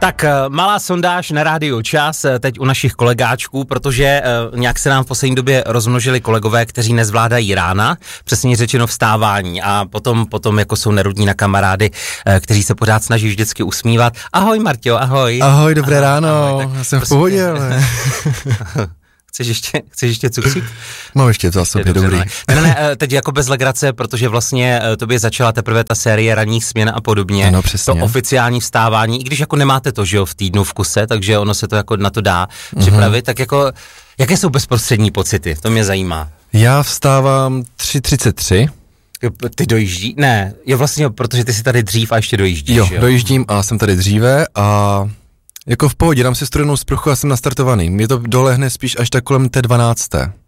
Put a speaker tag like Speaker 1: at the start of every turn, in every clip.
Speaker 1: Tak malá sondáž na rádiu Čas, teď u našich kolegáčků, protože nějak se nám v poslední době rozmnožili kolegové, kteří nezvládají rána, přesně řečeno vstávání a potom jako jsou nerudní na kamarády, kteří se pořád snaží vždycky usmívat. Ahoj Marťo, ahoj.
Speaker 2: Ahoj, dobré ráno, ahoj, já jsem v pohodě, ale...
Speaker 1: Chceš ještě cuksík?
Speaker 2: Mám ještě to asi dobrý.
Speaker 1: Ne, teď jako bez legrace, protože vlastně tobě začala teprve ta série ranních směn a podobně.
Speaker 2: Ano, přesně.
Speaker 1: To oficiální vstávání, i když jako nemáte to, že jo, v týdnu v kuse, takže ono se to jako na to dá připravit, tak jako, jaké jsou bezprostřední pocity? To mě zajímá.
Speaker 2: Já vstávám 3:33.
Speaker 1: Ty dojíždí? Ne, jo vlastně, protože ty jsi tady dřív a ještě dojíždíš,
Speaker 2: jo? Dojíždím a jsem tady dříve a... Jako v pohodě, dám si studenou sprchu a jsem nastartovaný. Mě to dolehne spíš až tak kolem té 12.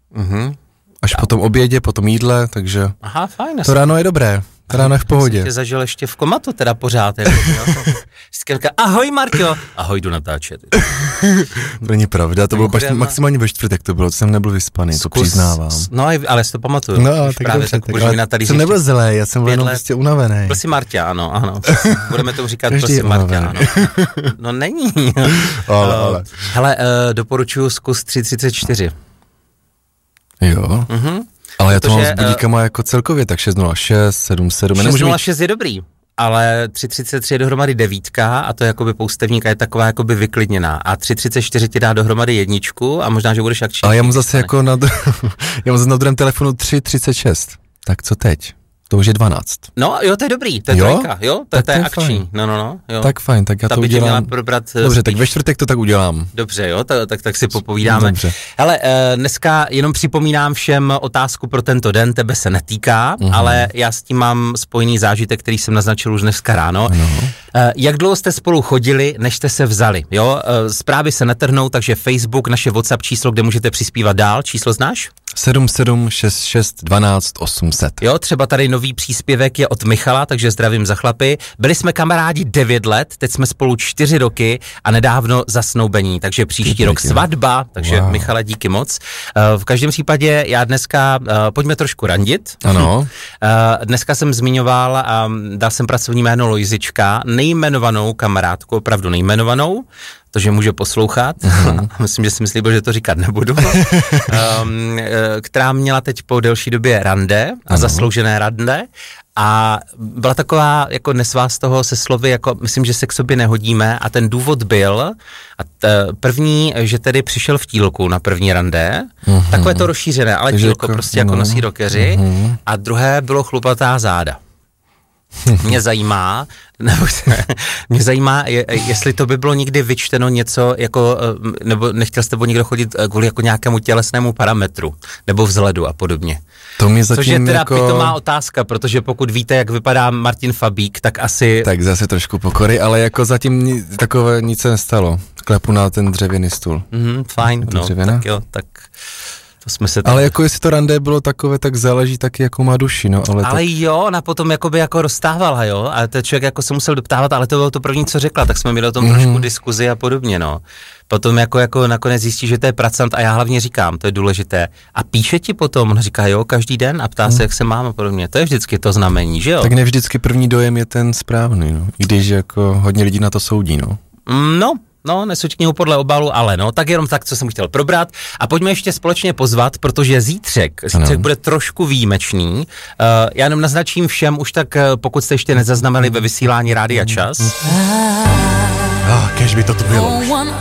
Speaker 2: Až po tom obědě, po tom jídle, takže
Speaker 1: aha, fajn.
Speaker 2: To ráno je dobré, to ráno je v pohodě.
Speaker 1: Jsem tě zažil ještě v komatu teda pořád. Jako, ahoj Marťo, ahoj, jdu natáčet.
Speaker 2: To není pravda, to bylo maximálně ve čtvrtek to bylo, to jsem nebyl vyspaný, to přiznávám.
Speaker 1: No ale si to pamatuju.
Speaker 2: No, tak
Speaker 1: právě
Speaker 2: dobře,
Speaker 1: tak
Speaker 2: jsem nebyl zlej, já jsem byl jenom prostě unavený.
Speaker 1: Prosím Marťa, ano. Budeme to říkat prosím Marťa, ano. No není.
Speaker 2: ale.
Speaker 1: Hele, doporučuji zkus 3:34.
Speaker 2: Jo. Ale já to mám s budíkama jako celkově, tak 6:06, 7:07.
Speaker 1: 6:06 je dobrý, ale 3:33 je dohromady 9 a to je jakoby poustevník a je taková jakoby vyklidněná. A 3:34 ti dá dohromady 1 a možná, že budeš akční.
Speaker 2: Ale já mám zase jako na druhém telefonu 3:36. Tak co teď? To už je 12.
Speaker 1: No jo, to je dobrý, to je trojka, jo, to je akční, no, jo.
Speaker 2: Tak fajn, tak já
Speaker 1: ta
Speaker 2: to
Speaker 1: by
Speaker 2: udělám.
Speaker 1: Měla probrat
Speaker 2: dobře, tak ve čtvrtek to tak udělám.
Speaker 1: Dobře, jo, tak si popovídáme.
Speaker 2: Dobře.
Speaker 1: Hele, dneska jenom připomínám všem otázku pro tento den, tebe se netýká, ale já s tím mám spojený zážitek, který jsem naznačil už dneska ráno. Jak dlouho jste spolu chodili, než jste se vzali, jo? Zprávy se netrhnou, takže Facebook, naše WhatsApp číslo, kde můžete přispívat dál, číslo znáš? 7766 12 800. Jo, třeba tady nový příspěvek je od Michala, takže zdravím za chlapy. Byli jsme kamarádi 9 let, teď jsme spolu 4 roky a nedávno zasnoubení, takže příští rok svatba, takže wow. Michale, díky moc. V každém případě já dneska, pojďme trošku randit.
Speaker 2: Ano.
Speaker 1: Dneska jsem zmiňoval a dal jsem pracovní jméno Lojzička, nejmenovanou kamarádku, opravdu nejmenovanou, to, že může poslouchat, myslím, že si myslí, že to říkat nebudu, která měla teď po delší době rande a zasloužené rande a byla taková jako nesvá z toho se slovy, jako myslím, že se k sobě nehodíme a ten důvod byl první, že tedy přišel v tílku na první rande, takové to rozšířené, ale tílko prostě jako nosí rockeři a druhé bylo chlupatá záda. Mě zajímá, jestli to by bylo někdy vyčteno něco jako, nebo nechtěl jste někdo chodit kvůli jako nějakému tělesnému parametru, nebo vzhledu a podobně.
Speaker 2: To mi zatím
Speaker 1: což je teda
Speaker 2: jako...
Speaker 1: pitomá otázka, protože pokud víte, jak vypadá Martin Fabík, tak asi...
Speaker 2: Tak zase trošku pokory, ale jako zatím takové nic se nestalo. Klepu na ten dřevěný stůl.
Speaker 1: Fajn, no, tak jo, tak...
Speaker 2: Ale jako jestli to rande bylo takové, tak záleží taky, jako má duši, no. Ale tak...
Speaker 1: jo, ona potom jakoby jako rozstávala, jo, a ten člověk jako se musel doptávat, ale to bylo to první, co řekla, tak jsme měli o tom trošku diskuzi a podobně, no. Potom jako nakonec zjistí, že to je pracant a já hlavně říkám, to je důležité. A píše ti potom, on říká, jo, každý den a ptá se, jak se mám a podobně. To je vždycky to znamení, že jo?
Speaker 2: Tak ne vždycky první dojem je ten správný, no. I když jako hodně lidí na to soudí, no.
Speaker 1: No, nesuď knihu podle obalu, ale no, tak jenom tak, co jsem chtěl probrat. A pojďme ještě společně pozvat, protože zítřek bude trošku výjimečný. Já jenom naznačím všem, už tak, pokud jste ještě nezaznamenali ve vysílání Rádia Čas.
Speaker 2: Kež by to bylo.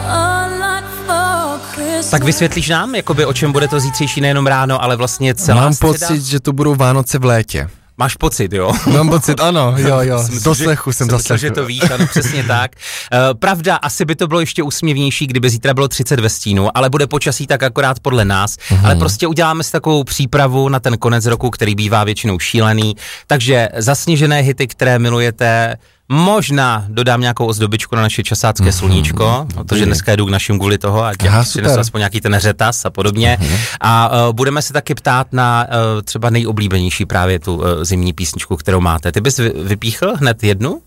Speaker 1: Tak vysvětlíš nám, jakoby o čem bude to zítřejší nejenom ráno, ale vlastně celá
Speaker 2: Mám
Speaker 1: středa?
Speaker 2: pocit, že to budou Vánoce v létě.
Speaker 1: Máš pocit, jo?
Speaker 2: Mám pocit, ano, jo. Doslechu jsem zaslechl.
Speaker 1: Že to víš, ano, přesně tak. Pravda, asi by to bylo ještě úsměvnější, kdyby zítra bylo 30 ve stínu, ale bude počasí tak akorát podle nás. Ale prostě uděláme si takovou přípravu na ten konec roku, který bývá většinou šílený. Takže zasněžené hity, které milujete, možná dodám nějakou ozdobičku na naše časácké sluníčko, protože dneska jdu k našim kvůli toho a přinesu aspoň nějaký ten řetas a podobně. A budeme se taky ptát na třeba nejoblíbenější právě tu zimní písničku, kterou máte. Ty bys vypíchl hned jednu?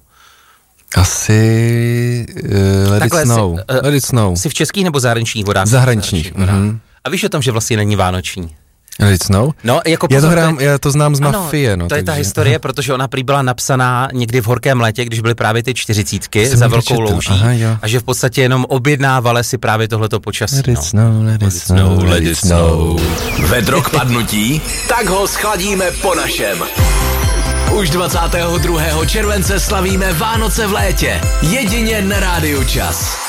Speaker 2: Asi Let It Snow.
Speaker 1: Jsi v českých nebo zahraničních vodách?
Speaker 2: Zahraničních.
Speaker 1: A víš o tom, že vlastně není vánoční?
Speaker 2: Let it snow?
Speaker 1: No, jako
Speaker 2: já to znám z Mafie, no.
Speaker 1: To je ta historie, protože ona prý byla napsaná někdy v horkém létě, když byly právě ty 40 za velkou louží. A že v podstatě jenom objednávali si právě tohleto počasí.
Speaker 2: Let it snow, let it snow, let it snow.
Speaker 3: Vedro k padnutí? Tak ho schladíme po našem. Už 22. července slavíme Vánoce v létě. Jedině na Rádiu Čas.